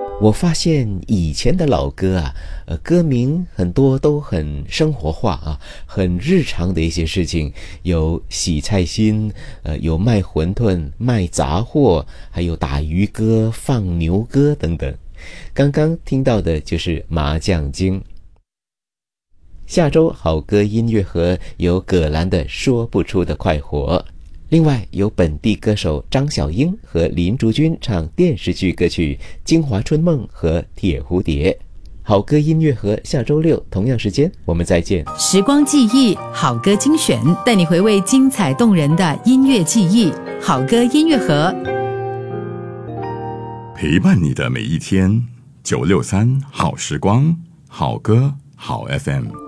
我发现以前的老歌啊，歌名很多都很生活化啊，很日常的一些事情，有洗菜心，有卖馄饨、卖杂货，还有打鱼歌、放牛歌等等。刚刚听到的就是麻将经。下周好歌音乐盒有葛兰的说不出的快活，另外有本地歌手张小英和林竹君唱电视剧歌曲《京华春梦》和《铁蝴蝶》。好歌音乐盒下周六同样时间我们再见。 时光记忆好歌精选，带你回味精彩动人的音乐记忆。好歌音乐盒陪伴你的每一天，963好时光，好歌好 FM。